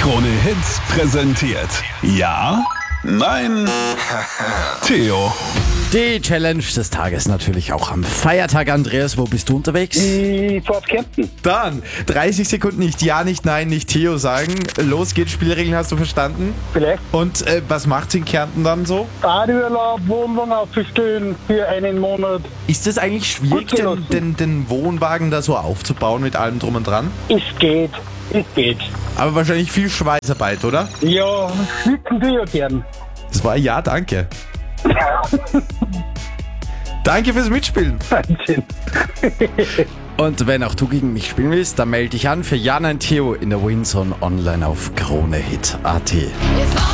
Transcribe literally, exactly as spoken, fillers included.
Krone Hits präsentiert. Ja? Nein? Theo. Die Challenge des Tages natürlich auch am Feiertag. Andreas, wo bist du unterwegs? Ich fahr auf Kärnten. Dann dreißig Sekunden nicht Ja, nicht Nein, nicht Theo sagen. Los geht's, Spielregeln hast du verstanden? Vielleicht Und äh, was macht's in Kärnten dann so? Badeurlaub, Wohnwagen aufzustellen für einen Monat. Ist es eigentlich schwierig, Gut den, gelassen. den, den Wohnwagen da so aufzubauen mit allem drum und dran? Es geht, es geht. Aber wahrscheinlich viel Schweißarbeit, oder? Ja, schwitzen wir ja gern. Das war ein Ja, danke. Danke fürs Mitspielen. Wahnsinn. Und wenn auch du gegen mich spielen willst, dann melde dich an für Ja, Nein, Theo in der Winzone online auf kronehit punkt at. If